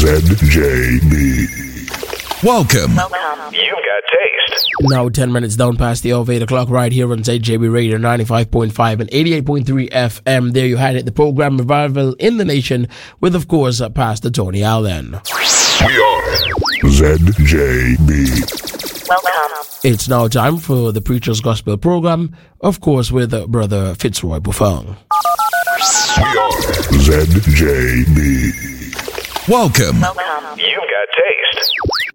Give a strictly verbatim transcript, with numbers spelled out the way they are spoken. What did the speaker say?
Z J B. Welcome. Welcome. You've got taste. Now ten minutes down past the hour of eight o'clock right here on Z J B Radio ninety-five point five and eighty-eight point three F M. There you had it, the program Revival in the Nation with, of course, uh, Pastor Tony Allen. We are Z J B. Welcome. It's now time for the Preacher's Gospel program, of course, with uh, Brother Fitzroy Buffon. We are Z J B. Welcome. Welcome. You've got taste.